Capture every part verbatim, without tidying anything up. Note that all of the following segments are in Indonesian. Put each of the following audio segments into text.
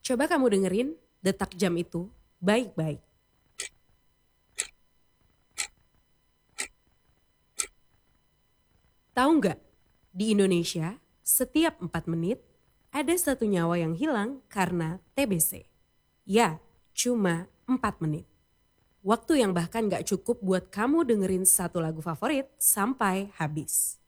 Coba kamu dengerin detak jam itu baik-baik. Tahu nggak, di Indonesia setiap empat menit ada satu nyawa yang hilang karena T B C. Ya, cuma empat menit. Waktu yang bahkan gak cukup buat kamu dengerin satu lagu favorit sampai habis.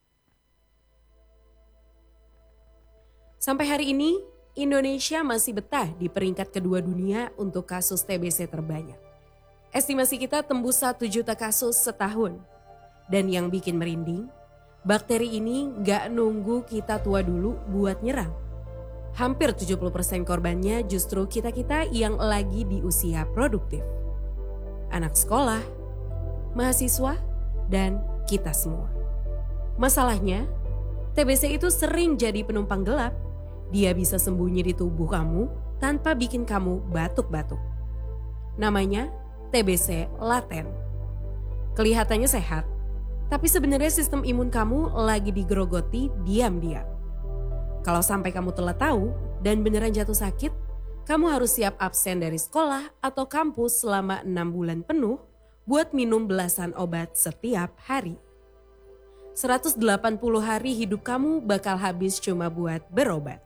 Sampai hari ini, Indonesia masih betah di peringkat kedua dunia untuk kasus T B C terbanyak. Estimasi kita tembus satu juta kasus setahun. Dan yang bikin merinding, bakteri ini gak nunggu kita tua dulu buat nyerang. Hampir tujuh puluh persen korbannya justru kita-kita yang lagi di usia produktif. Anak sekolah, mahasiswa, dan kita semua. Masalahnya, T B C itu sering jadi penumpang gelap. Dia bisa sembunyi di tubuh kamu tanpa bikin kamu batuk-batuk. Namanya T B C laten. Kelihatannya sehat, tapi sebenarnya sistem imun kamu lagi digerogoti diam-diam. Kalau sampai kamu telat tahu dan beneran jatuh sakit, kamu harus siap absen dari sekolah atau kampus selama enam bulan penuh buat minum belasan obat setiap hari. seratus delapan puluh hari hidup kamu bakal habis cuma buat berobat.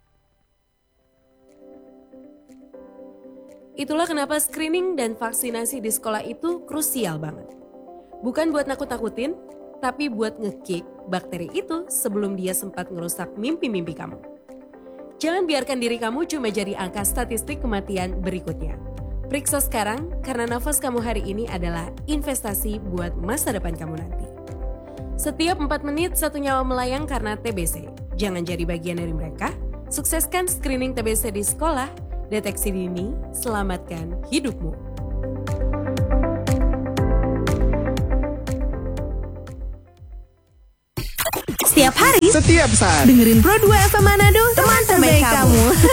Itulah kenapa screening dan vaksinasi di sekolah itu krusial banget. Bukan buat nakut-nakutin, tapi buat nge-kick bakteri itu sebelum dia sempat ngerusak mimpi-mimpi kamu. Jangan biarkan diri kamu cuma jadi angka statistik kematian berikutnya. Periksa sekarang karena nafas kamu hari ini adalah investasi buat masa depan kamu nanti. Setiap empat menit satu nyawa melayang karena T B C. Jangan jadi bagian dari mereka. Sukseskan screening T B C di sekolah. Deteksi dini, selamatkan hidupmu. Setiap hari, Setiap saat. dengerin Pro dua F M Manado, teman terbaik kamu.